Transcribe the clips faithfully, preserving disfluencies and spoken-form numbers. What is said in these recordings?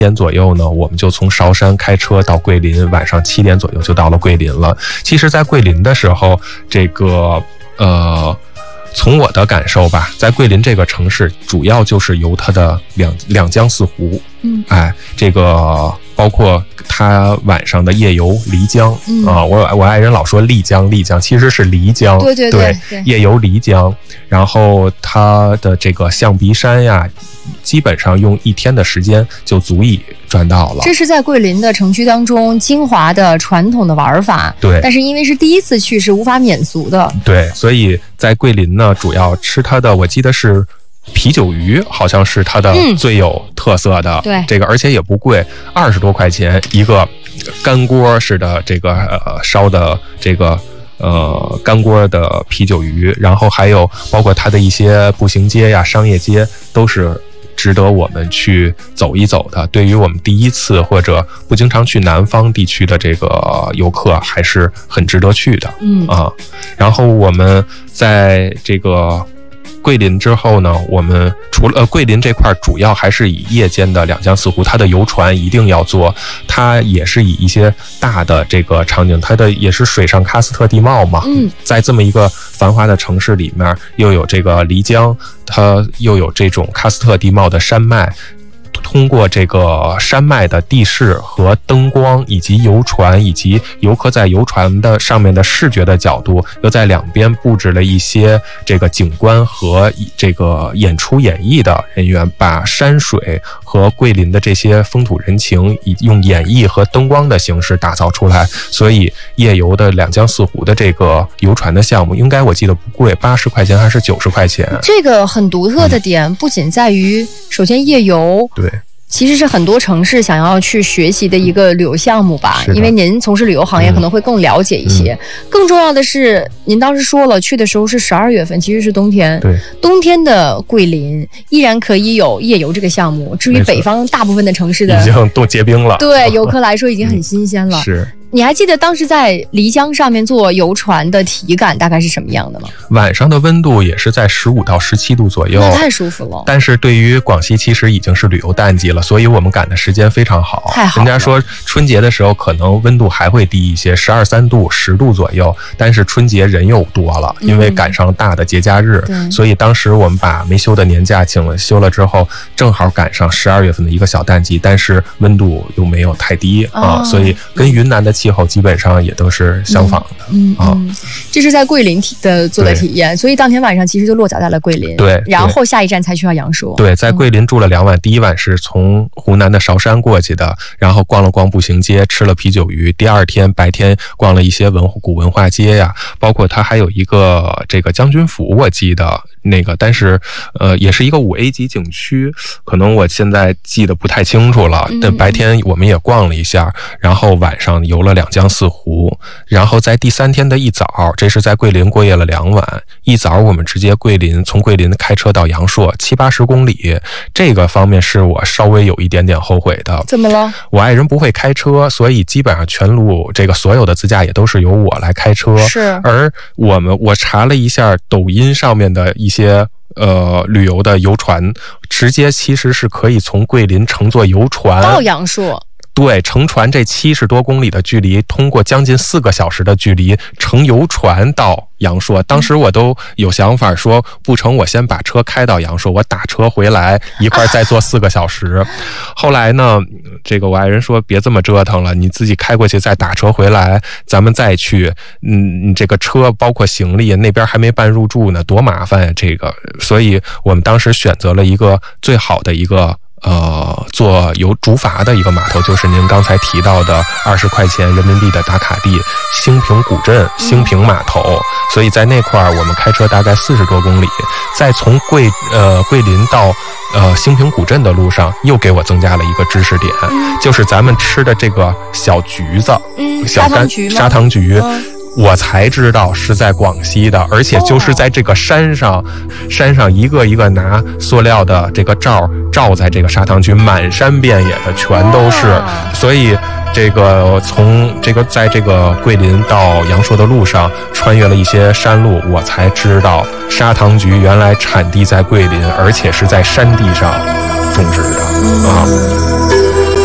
点左右呢，我们就从韶山开车到桂林，晚上七点左右就到了桂林了。其实在桂林的时候，这个呃从我的感受吧，在桂林这个城市主要就是由它的两两江四湖， 嗯， 哎，这个包括它晚上的夜游漓江、嗯、啊，我我爱人老说丽江丽江，其实是漓江， 对对 对, 对，夜游漓江，然后它的这个象鼻山呀，基本上用一天的时间就足以转到了。 这是在桂林的城区当中精华的传统的玩法， 对， 但是因为是第一次去，是无法免俗的， 对，所以在桂林呢，主要吃它的，我记得是啤酒鱼，好像是它的最有特色的，嗯、 对， 这个而且也不贵，二十多块钱一个干锅似的这个呃烧的这个呃干锅的啤酒鱼，然后还有包括它的一些步行街呀、商业街都是值得我们去走一走的。对于我们第一次或者不经常去南方地区的这个游客，还是很值得去的。 嗯啊，然后我们在这个桂林之后呢，我们除了、呃、桂林这块主要还是以夜间的两江四湖，它的游船一定要坐，它也是以一些大的这个场景，它的也是水上喀斯特地貌嘛。 嗯， 在这么一个繁华的城市里面，又有这个漓江，它又有这种喀斯特地貌的山脉。通过这个山脉的地势和灯光，以及游船以及游客在游船的上面的视觉的角度，又在两边布置了一些这个景观和这个演出演绎的人员，把山水和桂林的这些风土人情以用演绎和灯光的形式打造出来。所以夜游的两江四湖的这个游船的项目，应该我记得不贵，八十块钱还是九十块钱。 这个很独特的点、嗯、不仅在于首先夜游， 对， 其实是很多城市想要去学习的一个旅游项目吧，因为您从事旅游行业可能会更了解一些、嗯、更重要的是您当时说了去的时候是十二月份，其实是冬天， 对， 冬天的桂林依然可以有夜游这个项目，至于北方大部分的城市的已经都结冰了， 对游客来说已经很新鲜了、 嗯、是。 你还记得当时在漓江上面坐游船的体感大概是什么样的吗？ 晚上的温度也是在十五到十七度左右， 那太舒服了。 但是对于广西其实已经是旅游淡季了，所以我们赶的时间非常好。 太好了。 人家说春节的时候可能温度还会低一些，十二三度、十度左右，但是春节人又多了，因为赶上大的节假日、嗯，所以当时我们把没休的年假请了休了之后，正好赶上十二月份的一个小淡季，但是温度又没有太低、哦、啊，所以跟云南的气候基本上也都是相仿的。 嗯, 嗯, 嗯、啊，这是在桂林的做的体验，所以当天晚上其实就落脚在了桂林。 对， 然后下一站才去到阳朔。 对，在桂林住了两晚、嗯，第一晚是从湖南的韶山过去的，然后逛了逛步行街，吃了啤酒鱼。第二天白天逛了一些文古文化街呀，包括它还有一个这个将军府，我记得。那个，但是，呃，也是一个五 A 级景区，可能我现在记得不太清楚了。但白天我们也逛了一下，然后晚上游了两江四湖，然后在第三天的一早，这是在桂林过夜了两晚。一早我们直接桂林，从桂林开车到阳朔，七八十公里。这个方面是我稍微有一点点后悔的。 怎么了？ 我爱人不会开车，所以基本上全路这个所有的自驾也都是由我来开车。 是， 而我们我查了一下抖音上面的一。一些呃旅游的游船，直接其实是可以从桂林乘坐游船到阳朔。 对，乘船这七十多公里的距离，通过将近四个小时的距离乘游船到阳朔。当时我都有想法说，不成，我先把车开到阳朔，我打车回来一块再坐四个小时。后来呢，这个我爱人说别这么折腾了，你自己开过去再打车回来，咱们再去。嗯，你这个车包括行李那边还没办入住呢，多麻烦呀！这个，所以我们当时选择了一个最好的一个。呃，做游竹筏的一个码头，就是您刚才提到的二十块钱人民币的打卡地兴平古镇兴平码头、嗯、所以在那块儿我们开车大概四十多公里，再从桂呃桂林到呃兴平古镇的路上又给我增加了一个知识点、嗯、就是咱们吃的这个小橘子， 嗯， 小干砂糖橘、嗯，我才知道是在广西的，而且就是在这个山上、哦、山上一个一个拿塑料的这个罩罩在这个砂糖橘，满山遍野的全都是、哦、所以这个从这个在这个桂林到阳朔的路上穿越了一些山路，我才知道砂糖橘原来产地在桂林，而且是在山地上种植的啊。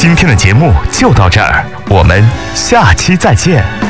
今天的节目就到这儿，我们下期再见。